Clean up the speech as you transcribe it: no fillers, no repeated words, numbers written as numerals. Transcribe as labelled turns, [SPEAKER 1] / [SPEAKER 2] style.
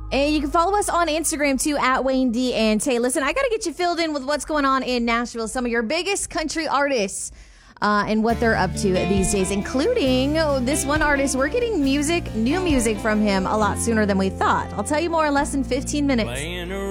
[SPEAKER 1] And you can follow us on Instagram, too, at Wayne D and Tay. Listen, I got to get you filled in with what's going on in Nashville. Some of your biggest country artists and what they're up to these days, including this one artist. We're getting new music from him a lot sooner than we thought. I'll tell you more in less than 15 minutes.